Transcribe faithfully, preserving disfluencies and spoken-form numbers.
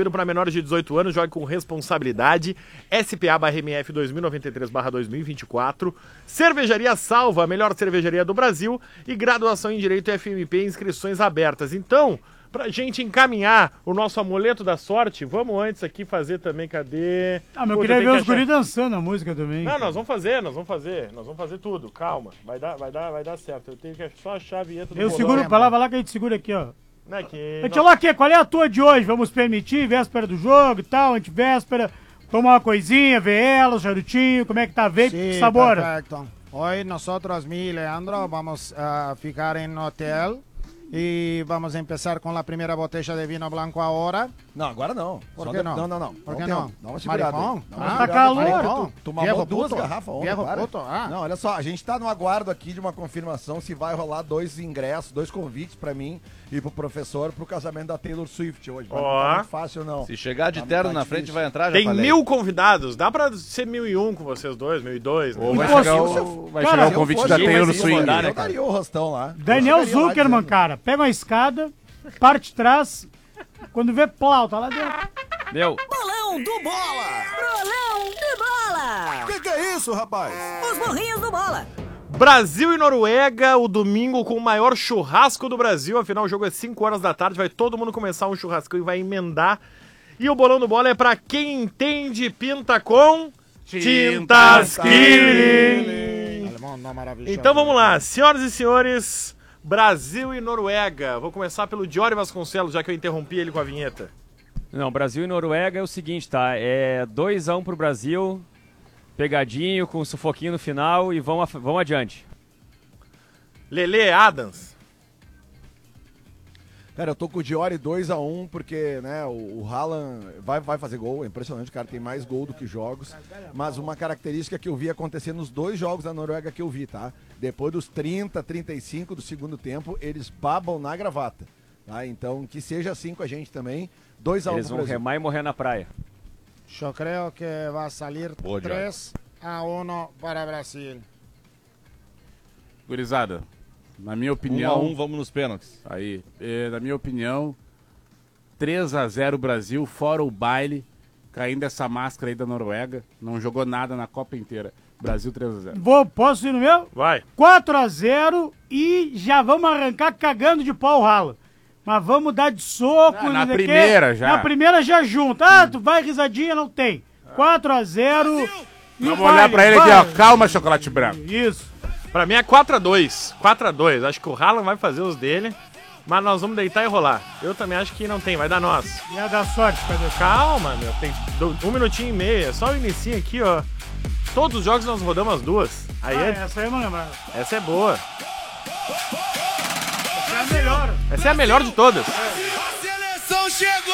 proibido para menores de dezoito anos, jogue com responsabilidade. S P A barra M F dois mil e noventa e três barra dois mil e vinte e quatro. Cervejaria Salva, a melhor cervejaria do Brasil. E graduação em Direito F M P, inscrições abertas. Então, pra gente encaminhar o nosso amuleto da sorte, vamos antes aqui fazer também, cadê? Ah, mas eu Puta, queria tem ver que os achar- guris dançando a música também. Não, nós vamos fazer, nós vamos fazer, nós vamos fazer tudo, calma, vai dar, vai dar, vai dar certo, eu tenho que só achar a vinheta do Eu bolão. seguro pra lá, vai lá que a gente segura aqui, ó. Não é que... Gente, olha aqui, qual é a tua de hoje? Vamos permitir, véspera do jogo e tal, antivéspera, tomar uma coisinha, ver ela, o charutinho, como é que tá, veio, que sabor? Perfecto. Hoy nosotros, mi y Leandro, vamos a ficar en hotel y vamos a empezar con la primera botella de vino blanco ahora. Não, agora não. Por Só que de- não? Não, não, não. Por Dá que um não? tempo. Dá uma segurada. Maricón? aí. Dá uma Ah, segurada. tá calor. Maricón. Tu mamou Viejo duas puto. garrafas ontem, Viejo para. puto, ah. Não, olha só, a gente tá no aguardo aqui de uma confirmação se vai rolar dois ingressos, dois convites pra mim e pro professor pro casamento da Taylor Swift hoje. Mas Ó. não tá muito fácil, não. Se chegar de Tá- terno tá na difícil. frente, vai entrar, já Tem falei. mil convidados, dá pra ser mil e um com vocês dois, mil e dois, né? Ou vai Pô, chegar se o, vai Cara, chegar o Se eu convite fosse da ele, Taylor mas Swing. eu né, Eu cara? daria o rostão lá. Daniel Eu chegaria lá Zuckerman, dizendo- cara, pega uma escada, parte de trás, quando vê plau, tá lá dentro. Meu, Bolão do Bola! Bolão do Bola! Que que é isso, rapaz? Os burrinhos do Bola! Brasil e Noruega, o domingo com o maior churrasco do Brasil, afinal o jogo é cinco horas da tarde, vai todo mundo começar um churrascão e vai emendar. E o bolão do bola é pra quem entende pinta com Tintas Killing. Alemão, não, maravilhoso. Então vamos lá, senhoras e senhores, Brasil e Noruega. Vou começar pelo Diori Vasconcelos, já que eu interrompi ele com a vinheta. Não, Brasil e Noruega é o seguinte, tá? É dois a um pro Brasil, pegadinho, com um sufoquinho no final e vamos, vamos adiante. Lele Adams. Cara, eu tô com o Diori dois a um, porque, né, o, o Haaland vai, vai fazer gol, é impressionante, o cara tem mais gol do que jogos, mas uma característica que eu vi acontecer nos dois jogos da Noruega que eu vi, tá? Depois dos trinta, trinta e cinco do segundo tempo, eles babam na gravata, tá? Então, que seja assim com a gente também, dois a um Eles pro vão Brasil. remar e morrer na praia. Yo creo que va a salir Boa, Diori. tres a uno para Brasil. Gurizada, na minha um opinião... a um, vamos nos pênaltis. Aí, eh, na minha opinião, três a zero Brasil, fora o baile, caindo essa máscara aí da Noruega, não jogou nada na Copa inteira. Brasil três a zero. Vou, posso ir no meu? Vai. quatro a zero e já vamos arrancar cagando de pau o ralo. Mas vamos dar de soco. Ah, na não sei o quê. primeira já. Na primeira já junta. Ah, tu vai risadinha, não tem. quatro a zero. e Vamos vai, olhar pra ele vai. aqui, ó. Calma, chocolate branco. Isso. Pra mim é quatro a dois. quatro a dois. Acho que o Haaland vai fazer os dele, mas nós vamos deitar e rolar. Eu também acho que não tem, vai dar nós. E a da sorte, cadê? Calma, meu. Tem do- um minutinho e meio. É só o inicinho aqui, ó. Todos os jogos nós rodamos as duas. Aí Ah, é- essa aí eu não lembrava. essa é boa. Essa é a melhor. Essa é a melhor de todas. A seleção chegou!